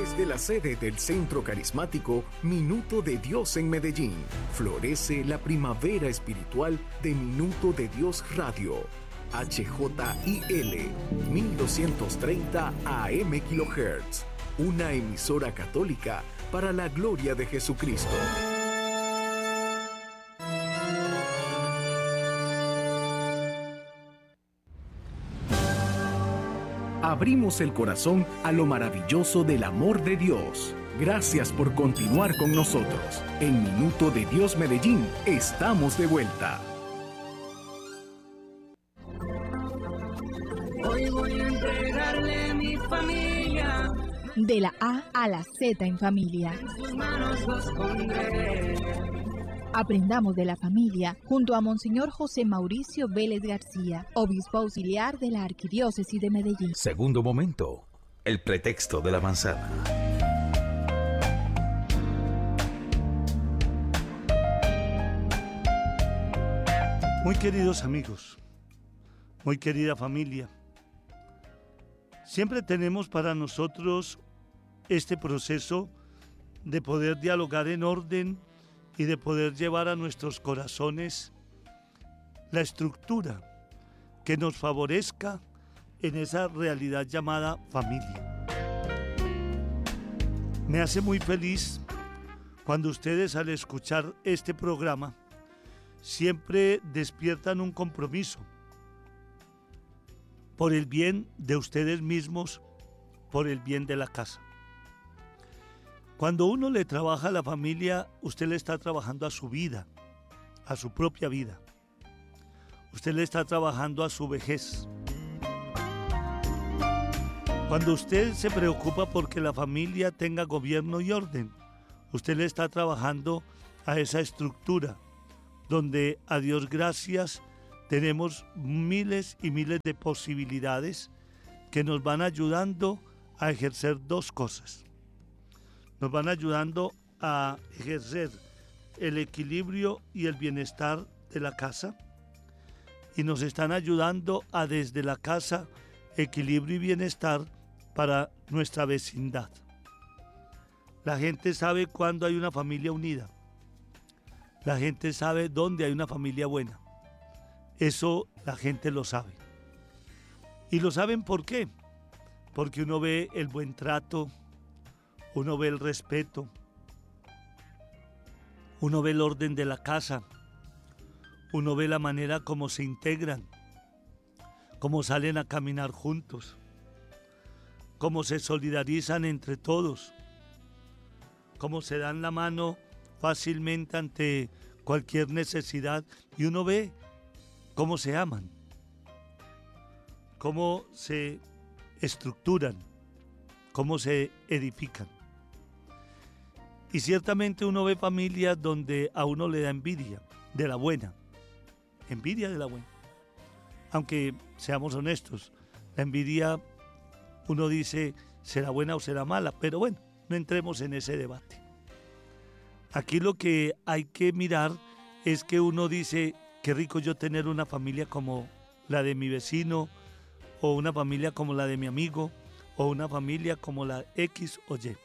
Desde la sede del Centro Carismático Minuto de Dios en Medellín, florece la primavera espiritual de Minuto de Dios Radio. HJIL 1230 AM kHz, una emisora católica para la gloria de Jesucristo. Abrimos el corazón a lo maravilloso del amor de Dios. Gracias por continuar con nosotros. En Minuto de Dios Medellín, estamos de vuelta. Hoy voy a entregarle mi familia. De la A a la Z en familia. En sus manos los pondré. Aprendamos de la familia junto a Monseñor José Mauricio Vélez García, obispo auxiliar de la Arquidiócesis de Medellín. Segundo momento, el pretexto de la manzana. Muy queridos amigos, muy querida familia, siempre tenemos para nosotros este proceso de poder dialogar en orden y de poder llevar a nuestros corazones la estructura que nos favorezca en esa realidad llamada familia. Me hace muy feliz cuando ustedes, al escuchar este programa, siempre despiertan un compromiso por el bien de ustedes mismos, por el bien de la casa. Cuando uno le trabaja a la familia, usted le está trabajando a su vida, a su propia vida. Usted le está trabajando a su vejez. Cuando usted se preocupa porque la familia tenga gobierno y orden, usted le está trabajando a esa estructura donde, a Dios gracias, tenemos miles y miles de posibilidades que nos van ayudando a ejercer dos cosas. Nos van ayudando a ejercer el equilibrio y el bienestar de la casa, y nos están ayudando a, desde la casa, equilibrio y bienestar para nuestra vecindad. La gente sabe cuándo hay una familia unida. La gente sabe dónde hay una familia buena. Eso la gente lo sabe. ¿Y lo saben por qué? Porque uno ve el buen trato, uno ve el respeto, uno ve el orden de la casa, uno ve la manera como se integran, cómo salen a caminar juntos, cómo se solidarizan entre todos, cómo se dan la mano fácilmente ante cualquier necesidad, y uno ve cómo se aman, cómo se estructuran, cómo se edifican. Y ciertamente uno ve familias donde a uno le da envidia de la buena, envidia de la buena. Aunque seamos honestos, la envidia, uno dice, será buena o será mala, pero bueno, no entremos en ese debate. Aquí lo que hay que mirar es que uno dice, qué rico yo tener una familia como la de mi vecino, o una familia como la de mi amigo, o una familia como la X o Y.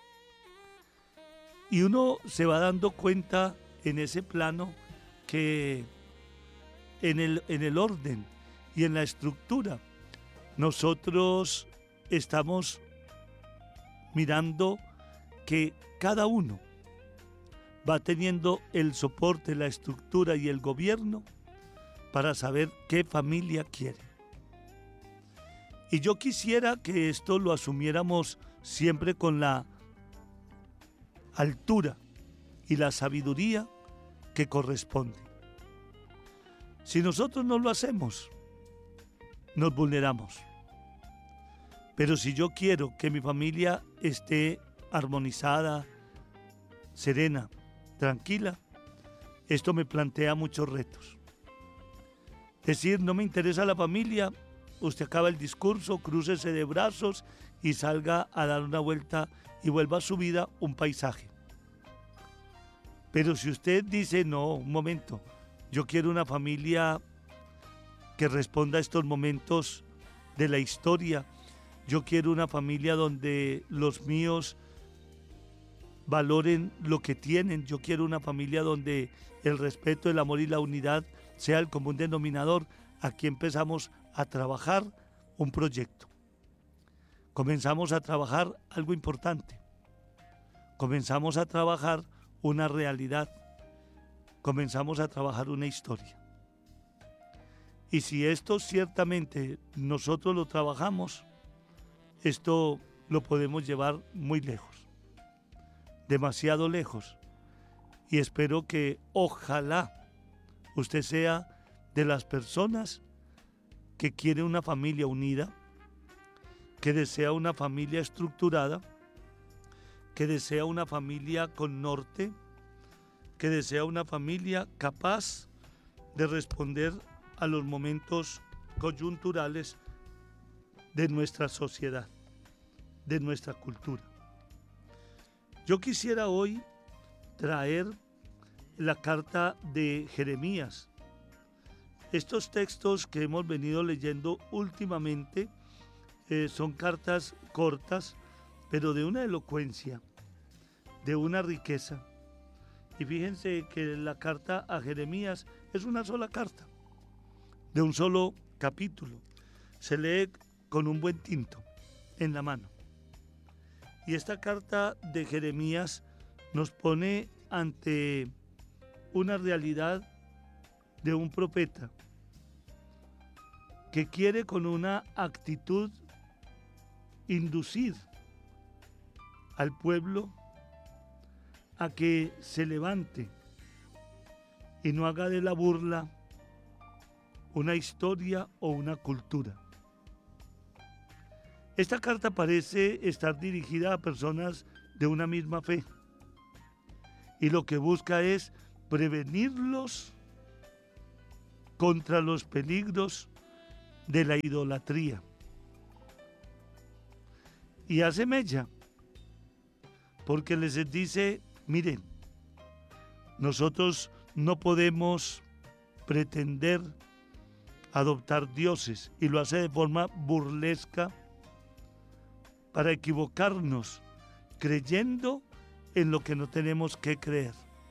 Y uno se va dando cuenta en ese plano que en el orden y en la estructura nosotros estamos mirando que cada uno va teniendo el soporte, la estructura y el gobierno para saber qué familia quiere. Y yo quisiera que esto lo asumiéramos siempre con la altura y la sabiduría que corresponde. Si nosotros no lo hacemos, nos vulneramos. Pero si yo quiero que mi familia esté armonizada, serena, tranquila, esto me plantea muchos retos. Decir, no me interesa la familia, usted acaba el discurso, crúcese de brazos y salga a dar una vuelta y vuelva a su vida un paisaje. Pero si usted dice, no, un momento, yo quiero una familia que responda a estos momentos de la historia Yo quiero una familia donde los míos valoren lo que tienen. Yo quiero una familia donde el respeto, el amor y la unidad sea el común denominador. Aquí empezamos a trabajar un proyecto. Comenzamos a trabajar algo importante. Comenzamos a trabajar una realidad. Comenzamos a trabajar una historia. Y si esto ciertamente nosotros lo trabajamos, esto lo podemos llevar muy lejos, demasiado lejos. Y espero que ojalá usted sea de las personas que quiere una familia unida, que desea una familia estructurada, que desea una familia con norte, que desea una familia capaz de responder a los momentos coyunturales de nuestra sociedad, de nuestra cultura. Yo quisiera hoy traer la carta de Jeremías. Estos textos que hemos venido leyendo últimamente son cartas cortas, pero de una elocuencia, de una riqueza. Y fíjense que la carta a Jeremías es una sola carta, de un solo capítulo. Se lee con un buen tinto en la mano. Y esta carta de Jeremías nos pone ante una realidad de un profeta que quiere con una actitud inducir al pueblo a que se levante y no haga de la burla una historia o una cultura. Esta carta parece estar dirigida a personas de una misma fe y lo que busca es prevenirlos contra los peligros de la idolatría. Y hace mella, porque les dice, miren, nosotros no podemos pretender adoptar dioses, y lo hace de forma burlesca para equivocarnos, creyendo en lo que no tenemos que creer.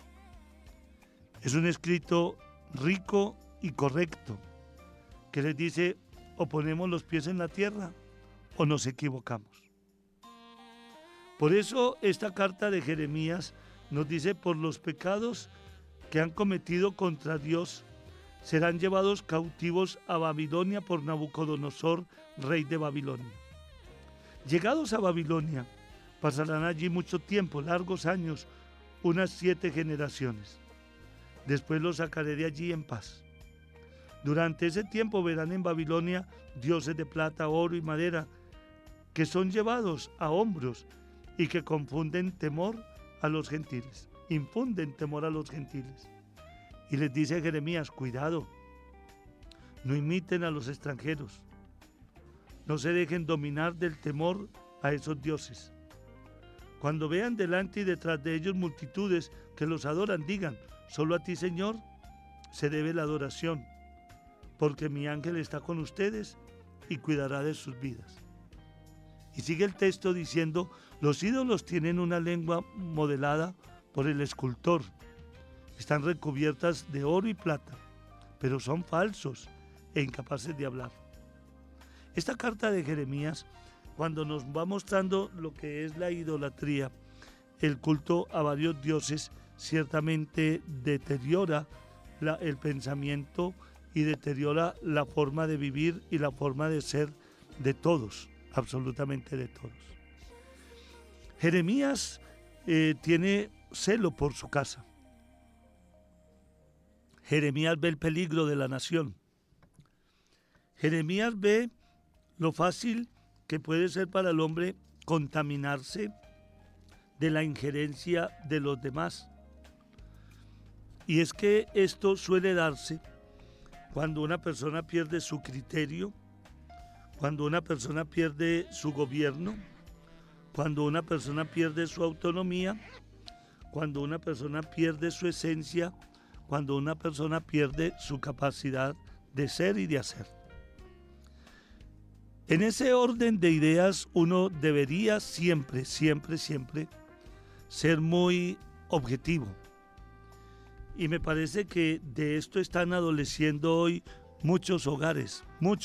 Es un escrito rico y correcto, que les dice, o ponemos los pies en la tierra o nos equivocamos. Por eso esta carta de Jeremías nos dice, por los pecados que han cometido contra Dios, serán llevados cautivos a Babilonia por Nabucodonosor, rey de Babilonia. Llegados a Babilonia, pasarán allí mucho tiempo, largos años, unas 7 generaciones. Después los sacaré de allí en paz. Durante ese tiempo verán en Babilonia dioses de plata, oro y madera, que son llevados a hombros y que confunden temor a los gentiles, infunden temor a los gentiles. Y les dice Jeremías, cuidado, no imiten a los extranjeros, no se dejen dominar del temor a esos dioses. Cuando vean delante y detrás de ellos multitudes que los adoran, digan, solo a ti, Señor, se debe la adoración, porque mi ángel está con ustedes y cuidará de sus vidas. Y sigue el texto diciendo, los ídolos tienen una lengua modelada por el escultor. Están recubiertas de oro y plata, pero son falsos e incapaces de hablar. Esta carta de Jeremías, cuando nos va mostrando lo que es la idolatría, el culto a varios dioses, ciertamente deteriora el pensamiento y deteriora la forma de vivir y la forma de ser de todos, absolutamente de todos. Jeremías tiene celo por su casa. Jeremías ve el peligro de la nación. Jeremías ve lo fácil que puede ser para el hombre contaminarse de la injerencia de los demás. Y es que esto suele darse cuando una persona pierde su criterio, cuando una persona pierde su gobierno, cuando una persona pierde su autonomía, cuando una persona pierde su esencia, cuando una persona pierde su capacidad de ser y de hacer. En ese orden de ideas uno debería siempre ser muy objetivo. Y me parece que de esto están adoleciendo hoy muchos hogares.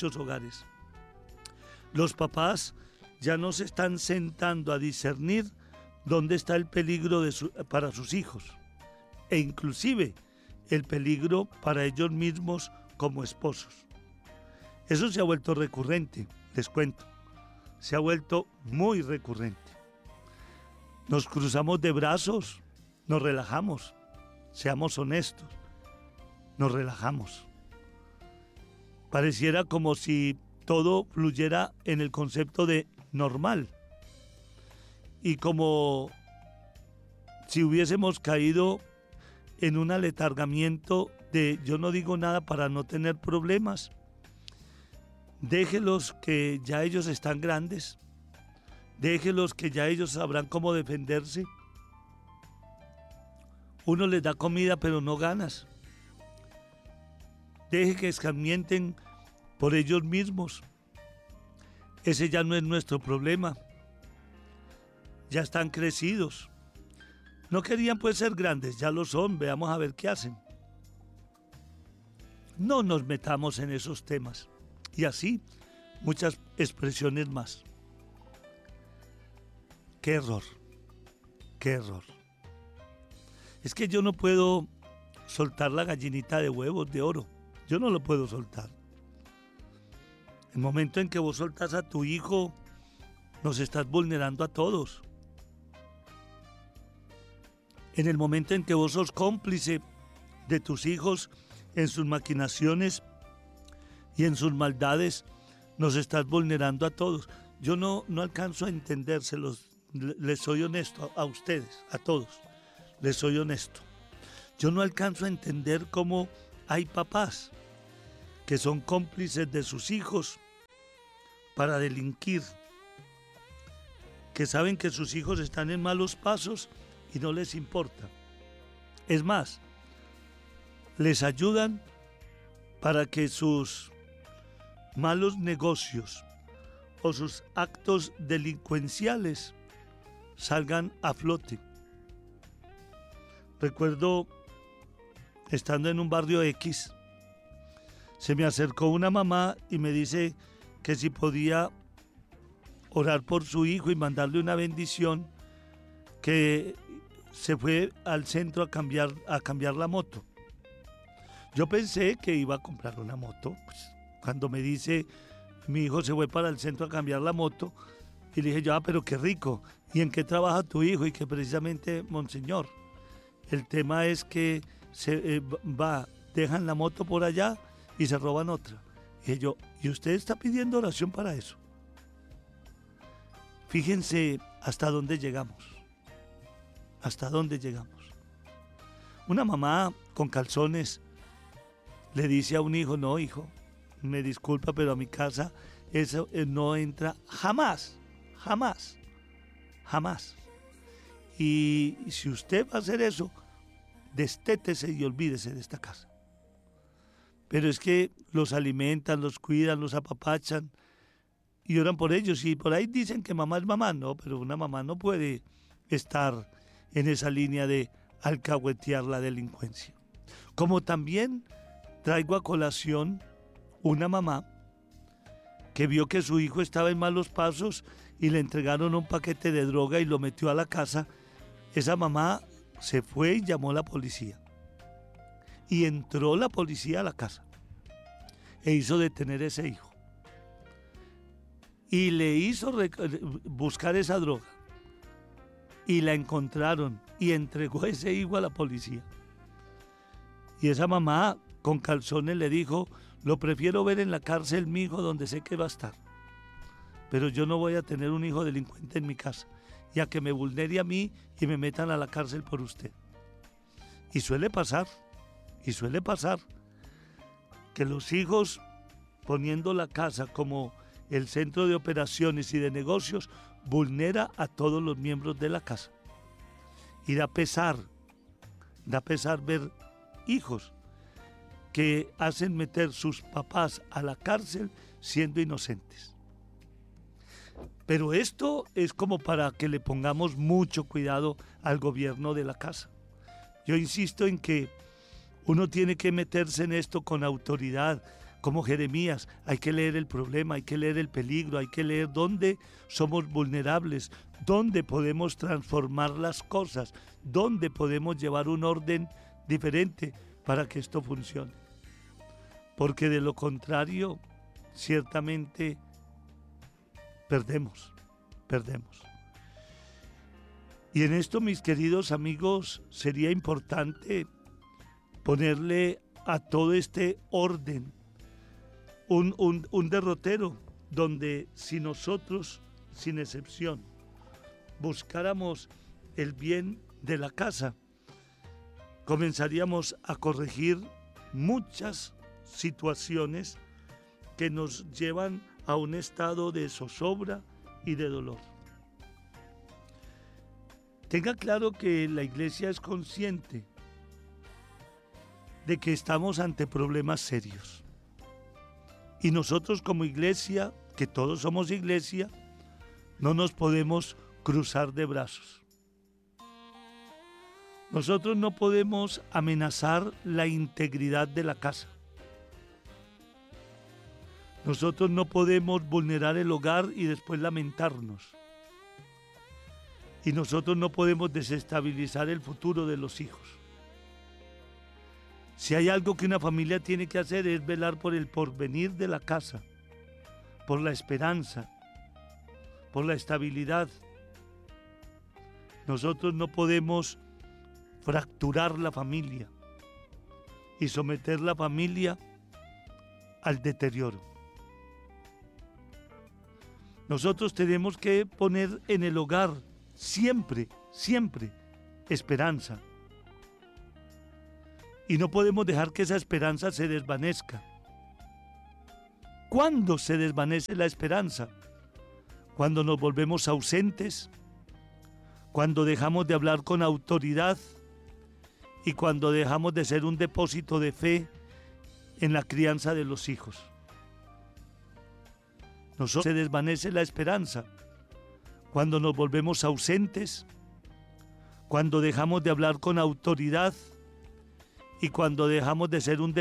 Los papás ya no se están sentando a discernir dónde está el peligro para sus hijos, e inclusive el peligro para ellos mismos como esposos. Eso se ha vuelto recurrente, les cuento, se ha vuelto muy recurrente. Nos cruzamos de brazos, nos relajamos, seamos honestos, nos relajamos. Pareciera como si todo fluyera en el concepto de normal, y como si hubiésemos caído en un aletargamiento de yo no digo nada para no tener problemas. Déjelos, que ya ellos están grandes, déjelos, que ya ellos sabrán cómo defenderse. Uno les da comida pero no ganas. Deje que escarmienten por ellos mismos. Ese ya no es nuestro problema. Ya están crecidos. No querían pues ser grandes, ya lo son, veamos a ver qué hacen. No nos metamos en esos temas. Y así, muchas expresiones más. ¡Qué error! ¡Qué error! Es que yo no puedo soltar la gallinita de huevos de oro. Yo no lo puedo soltar. El momento en que vos soltás a tu hijo, nos estás vulnerando a todos. En el momento en que vos sos cómplice de tus hijos en sus maquinaciones y en sus maldades, nos estás vulnerando a todos. Yo no alcanzo a entendérselos, les soy honesto a ustedes, a todos, les soy honesto. Yo no alcanzo a entender cómo hay papás que son cómplices de sus hijos para delinquir, que saben que sus hijos están en malos pasos y no les importa. Es más, les ayudan para que sus malos negocios o sus actos delincuenciales salgan a flote. Recuerdo, estando en un barrio X, se me acercó una mamá y me dice que si podía orar por su hijo y mandarle una bendición, que se fue al centro a cambiar la moto. Yo pensé que iba a comprar una moto. Pues, cuando me dice, mi hijo se fue para el centro a cambiar la moto, y le dije yo, pero qué rico. ¿Y en qué trabaja tu hijo? Y que precisamente, monseñor, el tema es que dejan la moto por allá y se roban otra. Y dije yo, ¿y usted está pidiendo oración para eso? Fíjense hasta dónde llegamos. Hasta dónde llegamos. Una mamá con calzones le dice a un hijo, no hijo, me disculpa, pero a mi casa eso no entra jamás, jamás, jamás. Y si usted va a hacer eso, destétese y olvídese de esta casa. Pero es que los alimentan, los cuidan, los apapachan y oran por ellos. Y por ahí dicen que mamá es mamá. No, pero una mamá no puede estar en esa línea de alcahuetear la delincuencia. Como también traigo a colación una mamá que vio que su hijo estaba en malos pasos y le entregaron un paquete de droga y lo metió a la casa. Esa mamá se fue y llamó a la policía. Y entró la policía a la casa e hizo detener a ese hijo. Y le hizo buscar esa droga. Y la encontraron y entregó a ese hijo a la policía. Y esa mamá con calzones le dijo, lo prefiero ver en la cárcel mi hijo donde sé que va a estar. Pero yo no voy a tener un hijo delincuente en mi casa. Y a que me vulnere a mí y me metan a la cárcel por usted. Y suele pasar que los hijos, poniendo la casa como el centro de operaciones y de negocios, vulnera a todos los miembros de la casa. Y da pesar ver hijos que hacen meter sus papás a la cárcel siendo inocentes. Pero esto es como para que le pongamos mucho cuidado al gobierno de la casa. Yo insisto en que uno tiene que meterse en esto con autoridad, como Jeremías. Hay que leer el problema, hay que leer el peligro, hay que leer dónde somos vulnerables, dónde podemos transformar las cosas, dónde podemos llevar un orden diferente para que esto funcione. Porque de lo contrario, ciertamente perdemos. Y en esto, mis queridos amigos, sería importante ponerle a todo este orden un derrotero, donde si nosotros, sin excepción, buscáramos el bien de la casa, comenzaríamos a corregir muchas situaciones que nos llevan a un estado de zozobra y de dolor. Tenga claro que la iglesia es consciente de que estamos ante problemas serios. Y nosotros como iglesia, que todos somos iglesia, no nos podemos cruzar de brazos. Nosotros no podemos amenazar la integridad de la casa. Nosotros no podemos vulnerar el hogar y después lamentarnos. Y nosotros no podemos desestabilizar el futuro de los hijos. Si hay algo que una familia tiene que hacer es velar por el porvenir de la casa, por la esperanza, por la estabilidad. Nosotros no podemos fracturar la familia y someter la familia al deterioro. Nosotros tenemos que poner en el hogar siempre esperanza. Y no podemos dejar que esa esperanza se desvanezca. ¿Cuándo se desvanece la esperanza? Cuando nos volvemos ausentes, cuando dejamos de hablar con autoridad y cuando dejamos de ser un depósito de fe en la crianza de los hijos. Nosotros se desvanece la esperanza cuando nos volvemos ausentes, cuando dejamos de hablar con autoridad y cuando dejamos de ser un